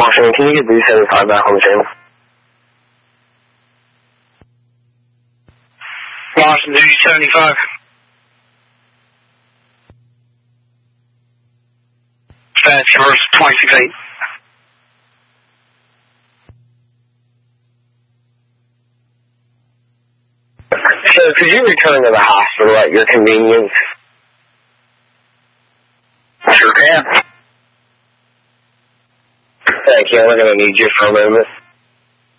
afternoon. Can you get the 75 back on the table? Boston Duty 75. Fast Universe 26-8. So could you return to the hospital at your convenience? Sure can. Thank you. We're going to need you for a moment.